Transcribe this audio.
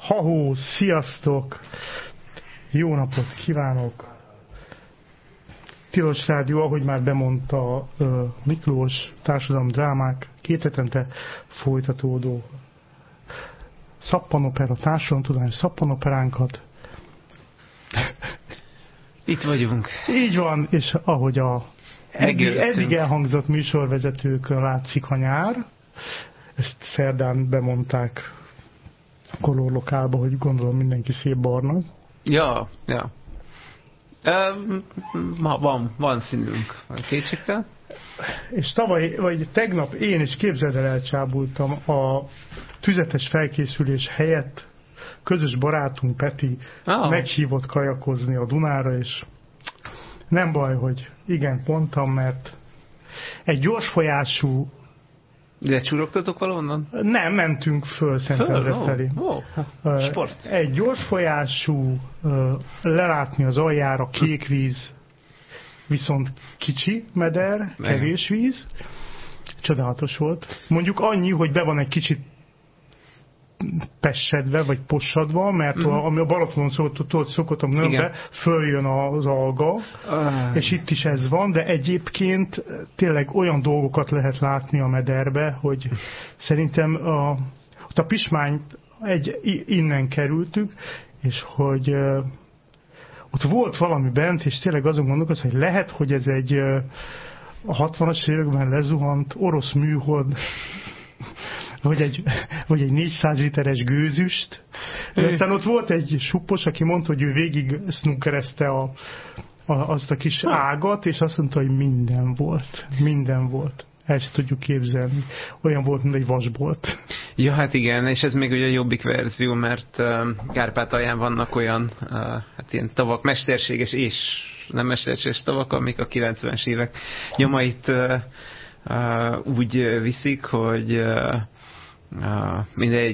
Ha-hó, sziasztok! Jó napot kívánok! Tilos Rádió, ahogy már bemondta Miklós, társadalomdrámák, 2 hetente folytatódó szappanopera, társadalomtudományi szappanoperánkat. Itt vagyunk. Így van, és ahogy eddig elhangzott műsorvezetőkön látszik a nyár, ezt szerdán bemondták kolorlokálba, hogy gondolom mindenki szép barna. Ja. Van színünk, kétségtelen. És tavaly, vagy tegnap én is, képzeld el, elcsábultam a tüzetes felkészülés helyett közös barátunk Peti meghívott kajakozni a Dunára, és nem baj, hogy igen, mondtam, mert egy gyors folyású. De csurogtatok valahonnan? Nem, mentünk föl Szentendre felé. Sport. Egy gyors folyású, lelátni az aljára kék víz, viszont kicsi meder, kevés víz. Csodálatos volt. Mondjuk annyi, hogy be van egy kicsit pessedve, vagy possadva, mert ami a Balatonon szokott a nőbe, följön az alga, és itt is ez van, de egyébként tényleg olyan dolgokat lehet látni a mederbe, hogy szerintem a Pismány innen kerültük, és hogy ott volt valami bent, és tényleg azon gondolkozom, hogy lehet, hogy ez egy a 60-as években lezuhant orosz műhold, vagy egy 400 literes gőzüst. De aztán ott volt egy suppos, aki mondta, hogy ő végig snookerezte azt a kis ágat, és azt mondta, hogy minden volt. El sem tudjuk képzelni. Olyan volt, mint egy vasbolt. Ja, hát igen, és ez még ugye a jobbik verzió, mert Kárpátalján vannak olyan ilyen tavak, mesterséges és nem mesterséges tavak, amik a 90-es évek nyomait úgy viszik, hogy mindegy